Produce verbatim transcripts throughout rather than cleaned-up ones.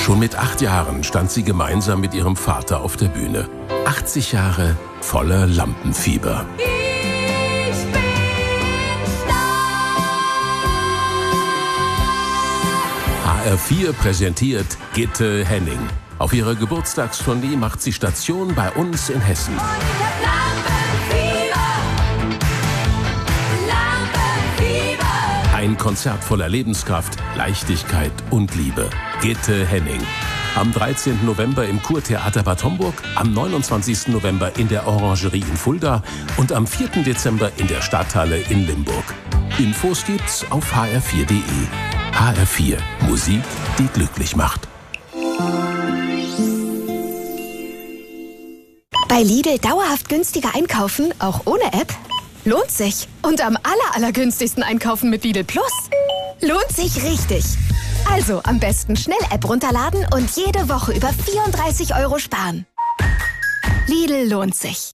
Schon mit acht Jahren stand sie gemeinsam mit ihrem Vater auf der Bühne. achtzig Jahre voller Lampenfieber. Ich bin stark. H R vier präsentiert Gitte Henning. Auf ihrer Geburtstagstournee macht sie Station bei uns in Hessen. Und ich hab Lampenfieber. Lampenfieber. Ein Konzert voller Lebenskraft, Leichtigkeit und Liebe. Gitte Henning. Am dreizehnten November im Kurtheater Bad Homburg, am neunundzwanzigsten November in der Orangerie in Fulda und am vierten Dezember in der Stadthalle in Limburg. Infos gibt's auf h r vier punkt d e. H R vier. Musik, die glücklich macht. Bei Lidl dauerhaft günstiger einkaufen, auch ohne App? Lohnt sich. Und am aller, allergünstigsten einkaufen mit Lidl Plus? Lohnt sich richtig. Also am besten schnell App runterladen und jede Woche über vierunddreißig Euro sparen. Lidl lohnt sich.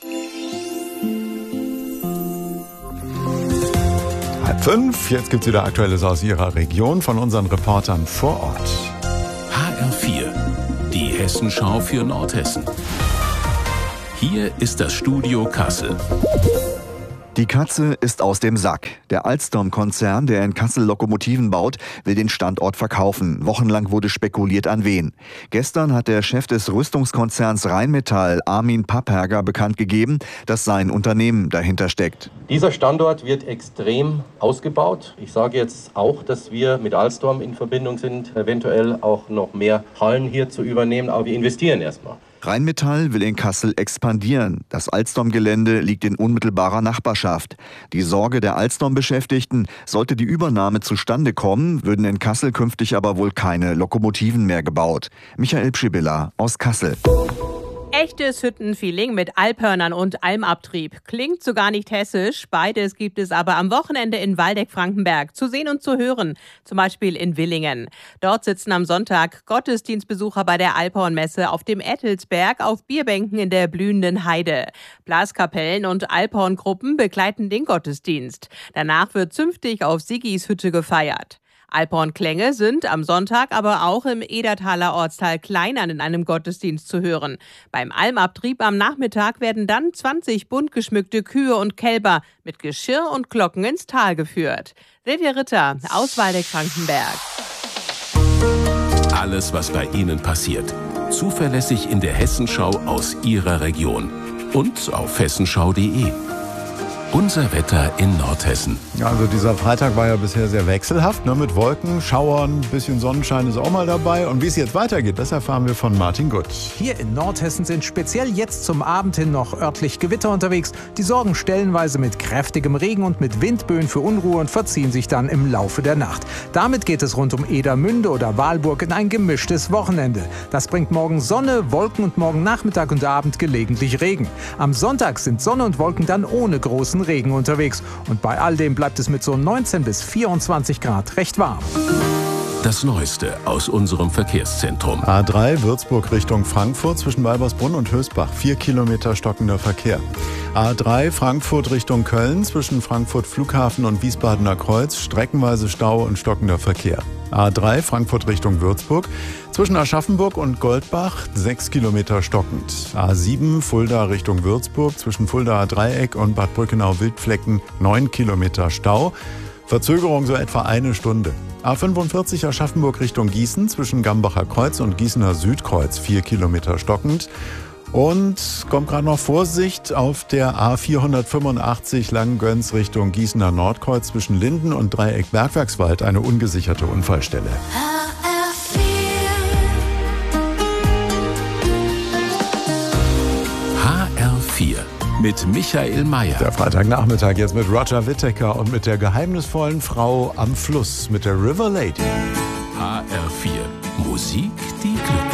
Halb fünf, jetzt gibt's wieder Aktuelles aus Ihrer Region von unseren Reportern vor Ort. H R vier. Die Hessenschau für Nordhessen. Hier ist das Studio Kassel. Die Katze ist aus dem Sack. Der Alstom-Konzern, der in Kassel Lokomotiven baut, will den Standort verkaufen. Wochenlang wurde spekuliert, an wen. Gestern hat der Chef des Rüstungskonzerns Rheinmetall, Armin Papperger, bekannt gegeben, dass sein Unternehmen dahinter steckt. Dieser Standort wird extrem ausgebaut. Ich sage jetzt auch, dass wir mit Alstom in Verbindung sind, eventuell auch noch mehr Hallen hier zu übernehmen, aber wir investieren erstmal. Rheinmetall will in Kassel expandieren. Das Alstom-Gelände liegt in unmittelbarer Nachbarschaft. Die Sorge der Alstom-Beschäftigten: Sollte die Übernahme zustande kommen, würden in Kassel künftig aber wohl keine Lokomotiven mehr gebaut. Michael Pschibilla aus Kassel. Echtes Hüttenfeeling mit Alphörnern und Almabtrieb. Klingt so gar nicht hessisch. Beides gibt es aber am Wochenende in Waldeck-Frankenberg zu sehen und zu hören. Zum Beispiel in Willingen. Dort sitzen am Sonntag Gottesdienstbesucher bei der Alphornmesse auf dem Ettelsberg auf Bierbänken in der blühenden Heide. Blaskapellen und Alphorngruppen begleiten den Gottesdienst. Danach wird zünftig auf Siggis Hütte gefeiert. Alphornklänge sind am Sonntag aber auch im Edertaler Ortsteil Kleinern in einem Gottesdienst zu hören. Beim Almabtrieb am Nachmittag werden dann zwanzig bunt geschmückte Kühe und Kälber mit Geschirr und Glocken ins Tal geführt. Silvia Ritter aus Waldeck-Frankenberg. Alles, was bei Ihnen passiert. Zuverlässig in der Hessenschau aus Ihrer Region. Und auf hessenschau punkt de. Unser Wetter in Nordhessen. Ja, also dieser Freitag war ja bisher sehr wechselhaft, ne, mit Wolken, Schauern, ein bisschen Sonnenschein ist auch mal dabei. Und wie es jetzt weitergeht, das erfahren wir von Martin Gutt. Hier in Nordhessen sind speziell jetzt zum Abend hin noch örtlich Gewitter unterwegs. Die sorgen stellenweise mit kräftigem Regen und mit Windböen für Unruhe und verziehen sich dann im Laufe der Nacht. Damit geht es rund um Edermünde oder Walburg in ein gemischtes Wochenende. Das bringt morgen Sonne, Wolken und morgen Nachmittag und Abend gelegentlich Regen. Am Sonntag sind Sonne und Wolken dann ohne großen Regen unterwegs. Und bei all dem bleibt es mit so neunzehn bis vierundzwanzig Grad recht warm. Das Neueste aus unserem Verkehrszentrum. A drei Würzburg Richtung Frankfurt zwischen Walbersbrunn und Hösbach. Vier Kilometer stockender Verkehr. A drei Frankfurt Richtung Köln zwischen Frankfurt Flughafen und Wiesbadener Kreuz. Streckenweise Stau und stockender Verkehr. A drei Frankfurt Richtung Würzburg zwischen Aschaffenburg und Goldbach. Sechs Kilometer stockend. A sieben Fulda Richtung Würzburg zwischen Fuldaer Dreieck und Bad Brückenau-Wildflecken. Neun Kilometer Stau. Verzögerung so etwa eine Stunde. A fünfundvierzig Aschaffenburg Richtung Gießen zwischen Gambacher Kreuz und Gießener Südkreuz. Vier Kilometer stockend. Und kommt gerade noch Vorsicht auf der A vierhundertfünfundachtzig Langgöns Richtung Gießener Nordkreuz zwischen Linden und Dreieck Bergwerkswald. Eine ungesicherte Unfallstelle. H R vier mit Michael Mayer. Der Freitagnachmittag jetzt mit Roger Whittaker und mit der geheimnisvollen Frau am Fluss, mit der River Lady. H R vier. Musik, die glücklich